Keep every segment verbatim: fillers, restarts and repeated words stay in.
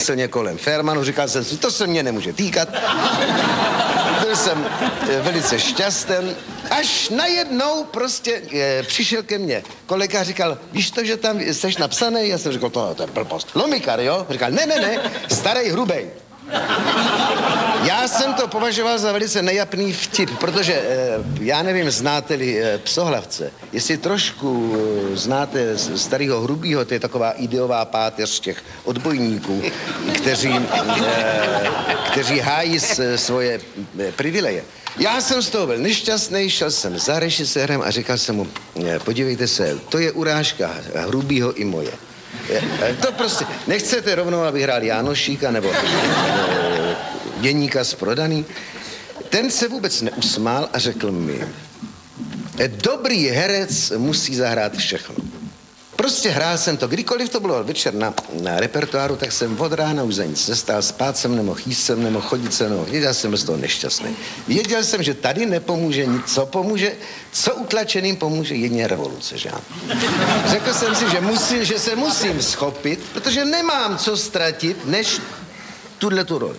pomyslně kolem Fairmanu, říkal jsem si, to se mě nemůže týkat. Byl jsem velice šťastný, až najednou prostě e, přišel ke mně kolega a říkal, víš to, že tam jsi napsaný? Já jsem říkal, to, to je blbost. Lomikar, jo? Říkal, ne, ne, ne, starej, hrubej. Já jsem to považoval za velice nejapný vtip, protože, e, já nevím, znáte-li e, Psohlavce, jestli trošku e, znáte starého hrubýho, to je taková ideová páteř těch odbojníků, kteří, e, kteří hájí s, svoje e, privileje. Já jsem z toho byl nešťastný, šel jsem za režisérem a říkal jsem mu, podívejte se, to je urážka hrubýho i moje. To prostě, nechcete rovnou, aby hrál Jánošíka nebo e, Děníka z Prodaný? Ten se vůbec neusmál a řekl mi, dobrý herec musí zahrát všechno. Prostě hrál jsem to, kdykoliv to bylo večer na, na repertoáru, tak jsem od rána už za nic nestál, spát jsem nemohl, jíst jsem nemohl, chodit jsem nemohl, já jsem byl z toho nešťastný. Věděl jsem, že tady nepomůže nic, co pomůže, co utlačeným pomůže, jedině revoluce, že ano. Řekl jsem si, že, musím, že se musím schopit, protože nemám co ztratit, než tuhle tu roli.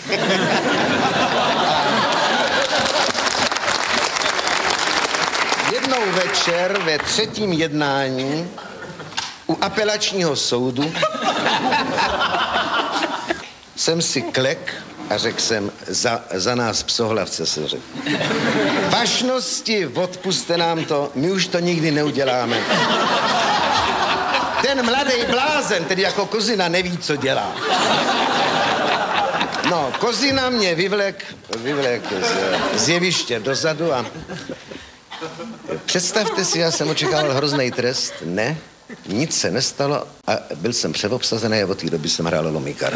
Jednou večer ve třetím jednání u apelačního soudu jsem si klek a řekl jsem, za, za nás Psohlavce se řekl. Vašnosti, odpuste nám to, my už to nikdy neuděláme. Ten mladý blázen, tedy jako Kozina, neví, co dělá. No, Kozina mě vyvlek, vyvlek z, z jeviště dozadu a představte si, já jsem očekával hrozný trest, ne? Nic se nestalo a byl jsem přeobsazený a od té doby jsem hrál Lomikara.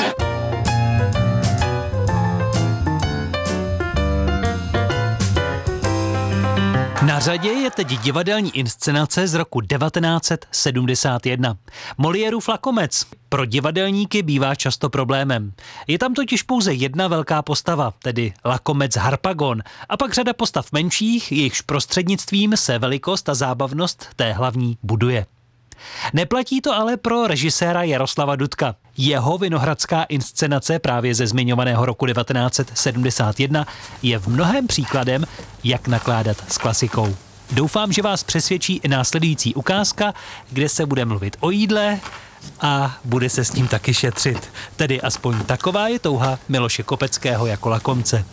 Na řadě je teď divadelní inscenace z roku devatenáct set sedmdesát jedna. Moliérův Lakomec pro divadelníky bývá často problémem. Je tam totiž pouze jedna velká postava, tedy Lakomec Harpagon, a pak řada postav menších, jejichž prostřednictvím se velikost a zábavnost té hlavní buduje. Neplatí to ale pro režiséra Jaroslava Dudka. Jeho vinohradská inscenace právě ze zmiňovaného roku devatenáct set sedmdesát jedna je v mnohém příkladem, jak nakládat s klasikou. Doufám, že vás přesvědčí i následující ukázka, kde se bude mluvit o jídle a bude se s ním taky šetřit. Tedy aspoň taková je touha Miloše Kopeckého jako Lakomce.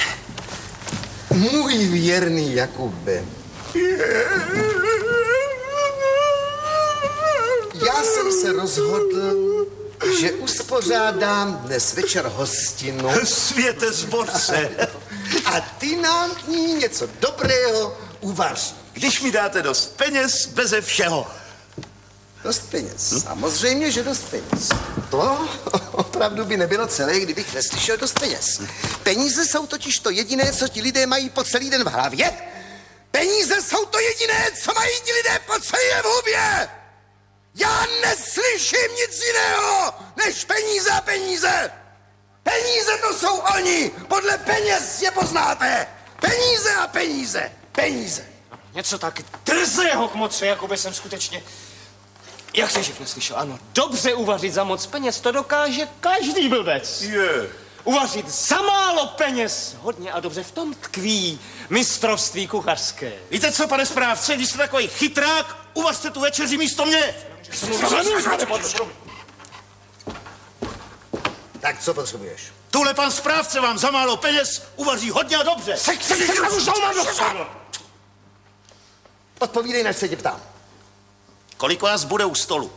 Můj věrný Jakube. Já jsem se rozhodl, že uspořádám dnes večer hostinu. Světe zborce. A ty nám k ní něco dobrého uvaří. Když mi dáte dost peněz, beze všeho. Dost peněz. Hm? Samozřejmě, že dost peněz. To opravdu by nebylo celé, kdybych neslyšel dost peněz. Peníze jsou totiž to jediné, co ti lidé mají po celý den v hlavě. Peníze jsou to jediné, co mají ti lidé po celý den v hubě. Já neslyším nic jiného, než peníze a peníze. Peníze to jsou oni, podle peněz je poznáte. Peníze a peníze, peníze. Něco tak drzého k moci, jako by jsem skutečně... Jak se živ neslyšel, ano, dobře uvařit za moc peněz, to dokáže každý blbec. Je. Uvařit za málo peněz, hodně a dobře, v tom tkví mistrovství kuchařské. Víte co, pane správce, když jste takový chytrák, uvařte tu večeři místo mě. Tak co potřebuješ? Tuhle pan správce vám za málo peněz uvaří hodně a dobře. Odpovídej, než se tě ptám. Kolik vás bude u stolu?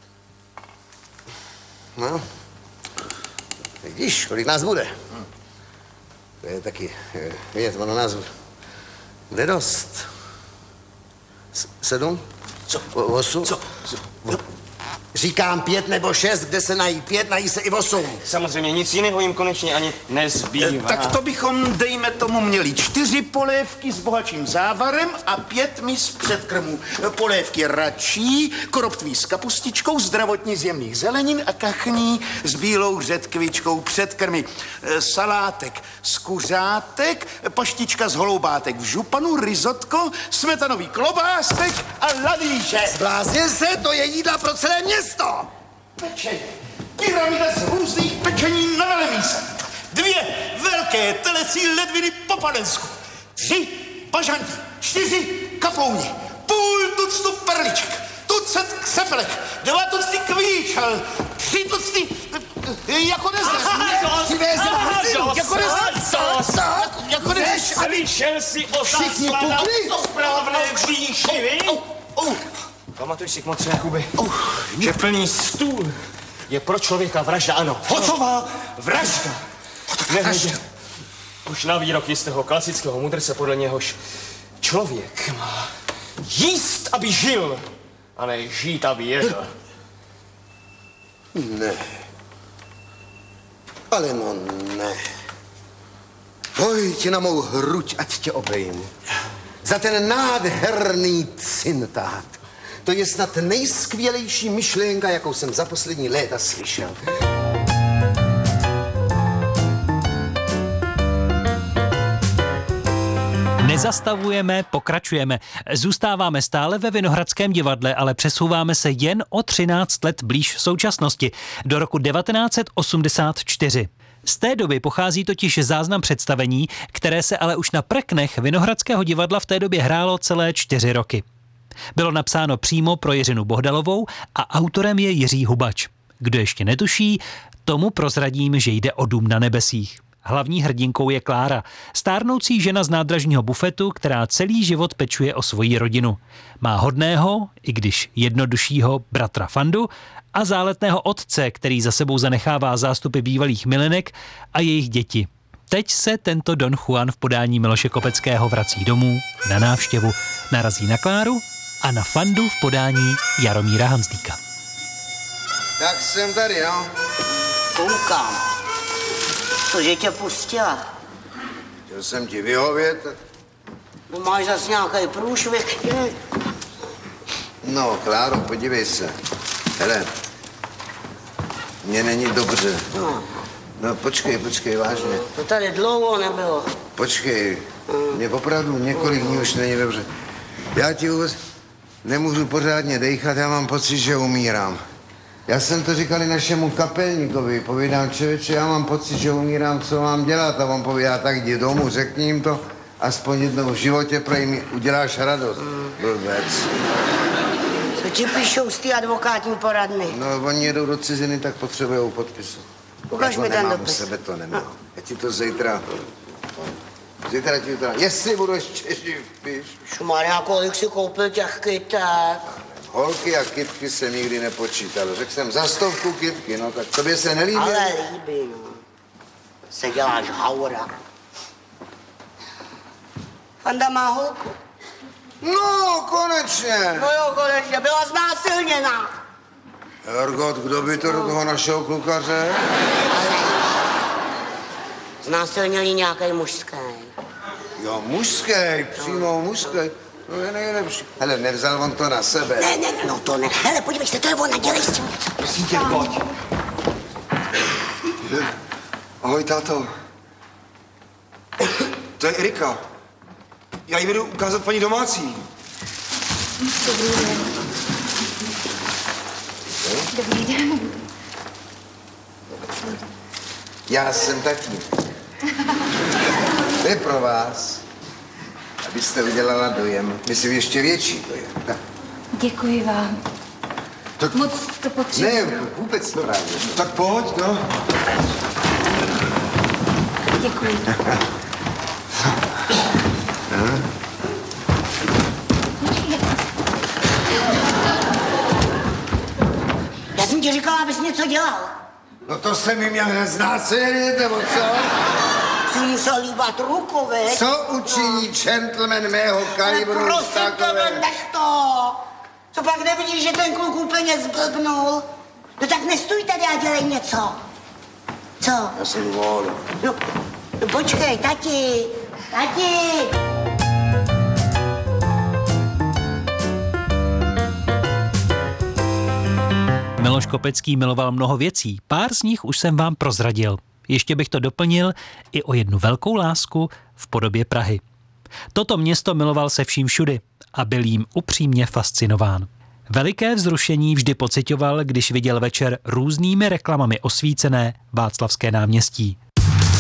No, vidíš, kolik nás bude. To je taky, vidět, ono nás bude dost. S- sedm? Co? O, osm? Co? Říkám pět nebo šest, kde se nají pět, nají se i osm. Samozřejmě nic jiného jim konečně ani nezbývá. Tak to bychom, dejme tomu, měli čtyři polévky s bohatším závarem a pět mis předkrmů. Polévky račí, koroptví s kapustičkou, zdravotní z jemných zelenin a kachní s bílou řetkvičkou předkrmy. Salátek z kuřátek, paštička z holoubátek v županu, risotko, smetanový klobásek a ladíše. Zbláznil se, to je jídla pro celé město. Pečeň, pyramida z různých pečení na velemíse, dvě velké telecí ledviny po Padensku, tři bažanti, čtyři kapouně, půl tuctu perliček, tucet křepelek, dva tucty kvíčel, tři tucty jako nezdeš. Jako nezdeš. Jako nezdeš. Slyšel jsi o záslanách správné výšivy? Pamatuj si, kmotře Jakuby, že plný stůl je pro člověka vražda, ano. Hotová vražda. Nehledě už na výrok jistého klasického mudrce, podle něhož člověk má jíst, aby žil, a ne žít, aby jedl. Ne. Ale no ne. Pojď na mou hruď, ať tě obejmu. Za ten nádherný cintát. To je snad nejskvělejší myšlenka, jakou jsem za poslední léta slyšel. Nezastavujeme, pokračujeme. Zůstáváme stále ve Vinohradském divadle, ale přesouváme se jen o třináct let blíž současnosti, do roku devatenáct set osmdesát čtyři. Z té doby pochází totiž záznam představení, které se ale už na prknech Vinohradského divadla v té době hrálo celé čtyři roky. Bylo napsáno přímo pro Jiřinu Bohdalovou a autorem je Jiří Hubač. Kdo ještě netuší, tomu prozradím, že jde o Dům na nebesích. Hlavní hrdinkou je Klára, stárnoucí žena z nádražního bufetu, která celý život pečuje o svoji rodinu. Má hodného, i když jednoduššího, bratra Fandu a záletného otce, který za sebou zanechává zástupy bývalých milenek a jejich děti. Teď se tento Don Juan v podání Miloše Kopeckého vrací domů na návštěvu, narazí na Kláru a na Fandu v podání Jaromíra Hanzlíka. Tak jsem tady, no. Koukám. Cože tě pustila? Chtěl jsem ti vyhovět. No máš zase nějaký průšvih. No, Kláro, podívej se. Hele, mně není dobře. No, No, počkej, počkej, vážně. to tady dlouho nebylo. Počkej, mě opravdu několik dní už není dobře. Já ti vůbec nemůžu pořádně dejchat, já mám pocit, že umírám. Já jsem to říkal i našemu kapelníkovi, povídám, člověče, já mám pocit, že umírám, co mám dělat, a on povídá, tak jdi domů, řekni jim to, aspoň jednou v životě, prej mi uděláš radost. Mm. Blbec. Co ti píšou z té advokátní poradny? No, oni jedou do ciziny, tak potřebujou podpisu. Ukaž Já to mi ten nemám, dopis. u sebe to nemám. Já ti to zítra... Zítra ti to... Jestli budu ještě živ, víš. Šumaria, kolik si koupil těch kytek? Holky a kytky jsem nikdy nepočítal. Řekl jsem za stovku kytky, no tak tobě se nelíbí. Ale líbí, no. Se děláš haura. Fanda má holku. No, konečně. No jo, konečně, byla znásilněná. Jorgot, kdo by to do toho našeho klukaře? Znásilnil jí nějaký mužský. Jo, mužský, přímo mužský. No je nejlepší. Hele, nevzal on to na sebe. Ne, ne, no to ne. Hele, podívej se, to je ona, dělej s tím něco. Prosím tě, pojď. Ahoj, táto. To je Erika. Já jí vedu ukázat paní domácí. Dobrý den. Dobrý den. Já jsem tatín. To je pro vás, abyste udělala dojem. Myslím, ještě větší dojem. Tak. Děkuji vám. Tak, Moc to potřebuji. ne, vůbec to právě. Tak pojď, no. Děkuji. Já jsem ti říkala, abys něco dělal. No to se mi měl znásilnit, nebo co? Jsi musel líbat ruku, viď? Co učiní gentleman mého Ale kalibru prosím takové? tebe, nech to. Co pak nevidíš, že ten kluk úplně zblbnul? No tak nestůj tady a dělej něco. Co? Já jsem volný. No, no počkej, tati, tati. Miloš Kopecký miloval mnoho věcí, pár z nich už jsem vám prozradil. Ještě bych to doplnil i o jednu velkou lásku v podobě Prahy. Toto město miloval se vším všudy a byl jím upřímně fascinován. Veliké vzrušení vždy pociťoval, když viděl večer různými reklamami osvícené Václavské náměstí.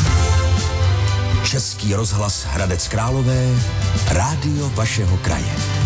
Český rozhlas Hradec Králové, rádio vašeho kraje.